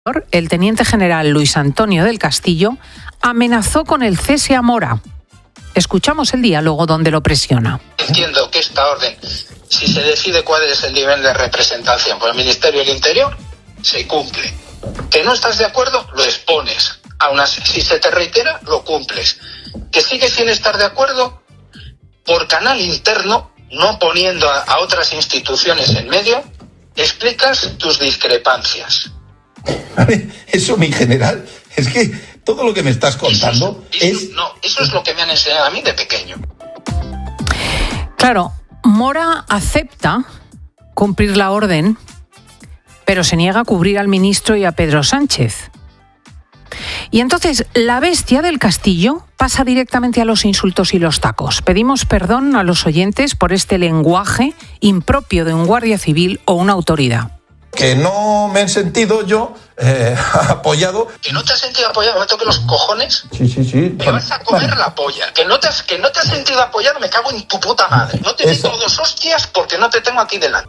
El teniente general Luis Antonio del Castillo amenazó con el cese a Mora. Escuchamos el diálogo donde lo presiona. Entiendo que esta orden, si se decide cuál es el nivel de representación por el Ministerio del Interior, se cumple. Que no estás de acuerdo, lo expones. Aún así, si se te reitera, lo cumples. Que sigues sin estar de acuerdo, por canal interno, no poniendo a otras instituciones en medio, explicas tus discrepancias. Eso, mi general, es que todo lo que me estás contando eso es lo que me han enseñado a mí de pequeño. Claro, Mora acepta cumplir la orden, pero se niega a cubrir al ministro y a Pedro Sánchez. Y entonces la bestia del Castillo pasa directamente a los insultos y los tacos. Pedimos perdón a los oyentes por este lenguaje impropio de un guardia civil o una autoridad. Que no me he sentido yo apoyado. ¿Que no te has sentido apoyado? ¿Me toque los cojones? Sí. Me vas a comer la polla. ¿Que no te has sentido apoyado? Me cago en tu puta madre. No te meto dos hostias porque no te tengo aquí delante.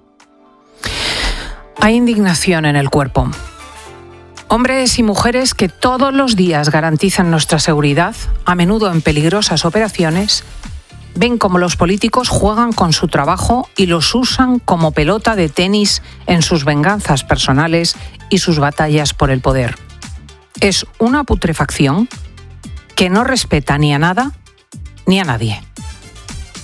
Hay indignación en el cuerpo. Hombres y mujeres que todos los días garantizan nuestra seguridad, a menudo en peligrosas operaciones, ven cómo los políticos juegan con su trabajo y los usan como pelota de tenis en sus venganzas personales y sus batallas por el poder. Es una putrefacción que no respeta ni a nada ni a nadie.